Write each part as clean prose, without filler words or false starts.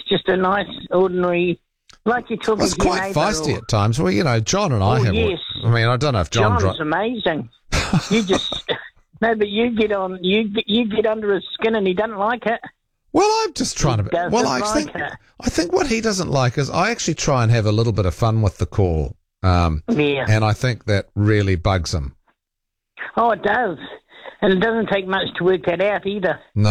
just a nice, ordinary, like you're talking Well, it's to your quite neighbour. feisty at times. Well, John and I have. Yes. I mean, I don't know if John. John's amazing. You just no, but you get on. You get under his skin, and he doesn't like it. Well, I'm just trying to. Well, I think what he doesn't like is I actually try and have a little bit of fun with the call. Yeah. And I think that really bugs him. Oh, it does. And it doesn't take much to work that out either. No.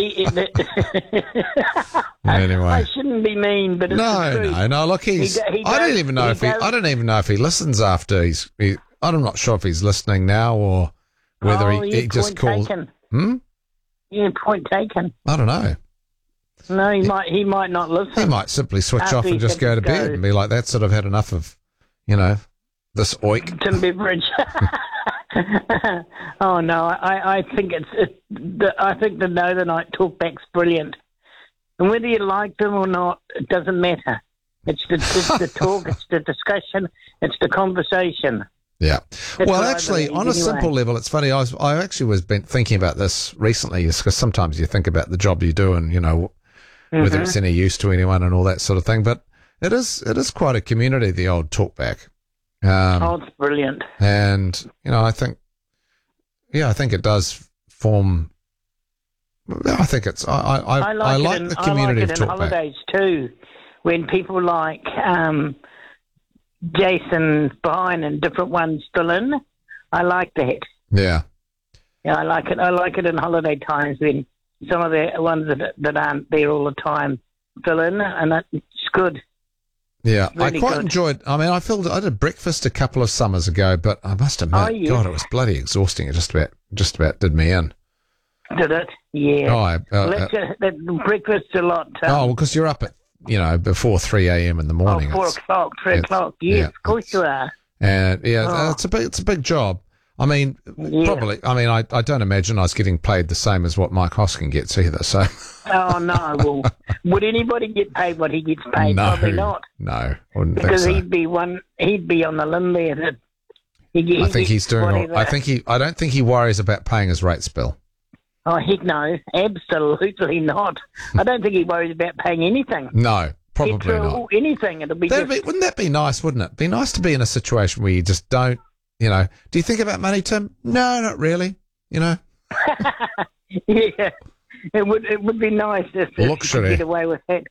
Anyway, I shouldn't be mean, but it's the truth. No. Look, I don't even know if he listens after I'm not sure if he's listening now or whether he just calls. Taken. Yeah, point taken. I don't know. No, he might not listen. He might simply switch off and just go to bed and be like, "That's sort of had enough of, this oik." Tim Beveridge. Oh no, I think I think the Know the Night talkback's brilliant, and whether you like them or not, it doesn't matter. It's the talk, it's the discussion, it's the conversation. Yeah. That's well, actually, on a simple level, it's funny. I actually was been thinking about this recently, because sometimes you think about the job you do and whether it's any use to anyone and all that sort of thing. But it is quite a community, the old talkback. It's brilliant. And I think it does form. I think it's. I like the community of talkback. I like it in holidays too, when people like Jason Bryan and different ones fill in. I like that. Yeah. Yeah, I like it. I like it in holiday times when some of the ones that aren't there all the time fill in, and it's good. Yeah, really I quite enjoyed. I mean, I did breakfast a couple of summers ago, but I must admit, God, it was bloody exhausting. It just about did me in. Did it? Yeah. That breakfast's a lot. Because you're up at before 3 a.m. in the morning. 4 o'clock, 3 o'clock. Yes, of course you are. And it's a big job. I mean, probably. I mean, I don't imagine I was getting paid the same as what Mike Hoskin gets either. So. Oh no! Well, would anybody get paid what he gets paid? No, probably not. No, wouldn't because think so. He'd be on the limb there. I think he's doing. I don't think he worries about paying his rates bill. Oh heck no! Absolutely not. I don't think he worries about paying anything. No. Probably not. Anything. It'll be. Wouldn't that be nice? Wouldn't it? Be nice to be in a situation where you just don't. Do you think about money, Tim? No, not really. Yeah, it would be nice if you could get away with that.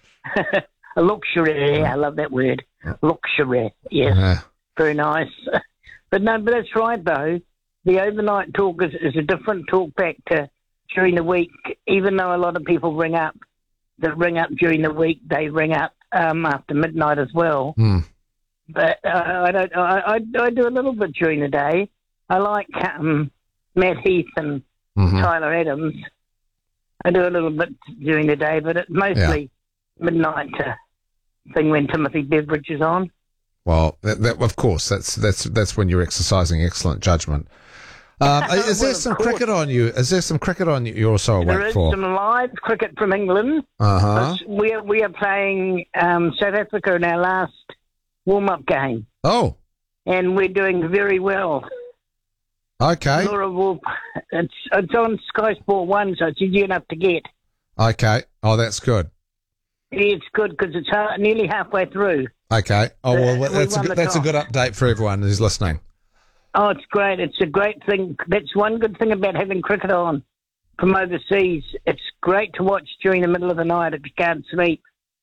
A luxury. I love that word. Luxury. Yes, very nice. But that's right though. The overnight talk is a different talk back to during the week. Even though a lot of people ring up during the week, they ring up after midnight as well. Mm. But I don't. I do a little bit during the day. I like Matt Heath and Tyler Adams. I do a little bit during the day, but it's mostly midnight thing when Timothy Beveridge is on. Well, of course, that's when you're exercising excellent judgment. Is there some cricket on you? Is there some cricket on you? You're also awake for? There is some live cricket from England. We are playing South Africa in our last warm-up game. Oh. And we're doing very well. Okay. Laura Wolf, it's on Sky Sport 1, so it's easy enough to get. Okay. Oh, that's good. Yeah, it's good because it's nearly halfway through. Okay. Oh, well, that's a good update for everyone who's listening. Oh, it's great. It's a great thing. That's one good thing about having cricket on from overseas. It's great to watch during the middle of the night if you can't sleep.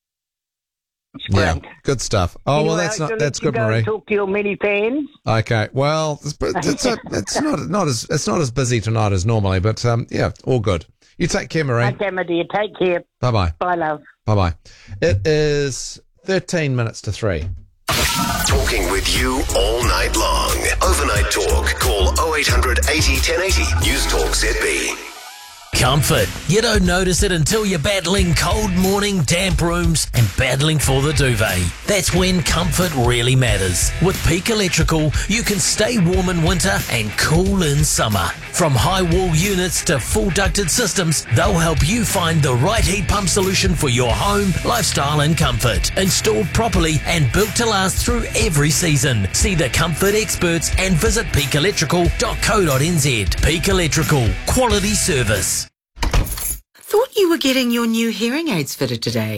It's great. Yeah, good stuff. Oh, anyway, well, that's good, Marie. Talk to your many fans. Okay, well, it's not as busy tonight as normally, but yeah, all good. You take care, Marie. Okay, my dear. Take care. Bye-bye. Bye, love. Bye-bye. It is 13 minutes to 3. Talking with you all night long. Overnight Talk. Call 0800 80 1080. News Talk ZB. Comfort. You don't notice it until you're battling cold morning, damp rooms and battling for the duvet. That's when comfort really matters. With Peak Electrical, you can stay warm in winter and cool in summer. From high wall units to full ducted systems, they'll help you find the right heat pump solution for your home, lifestyle and comfort. Installed properly and built to last through every season. See the comfort experts and visit peakelectrical.co.nz. Peak Electrical. Quality service. Thought you were getting your new hearing aids fitted today.